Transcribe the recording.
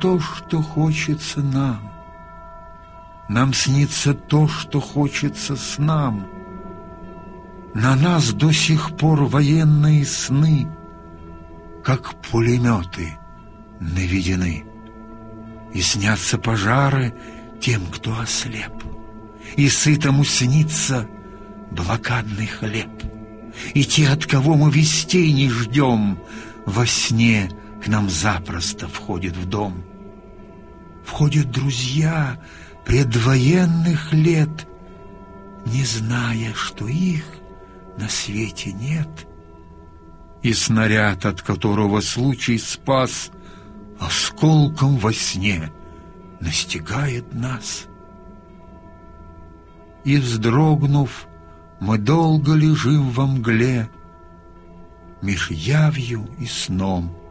то, что хочется нам. Нам снится то, что хочется снам. На нас до сих пор военные сны, как пулеметы, наведены. И снятся пожары тем, кто ослеп, и сытому снится блокадный хлеб. И те, от кого мы вестей не ждем, во сне к нам запросто входят в дом. Входят друзья предвоенных лет, не зная, что их на свете нет. И снаряд, от которого случай спас, осколком во сне настигает нас. И, вздрогнув, мы долго лежим во мгле меж явью и сном.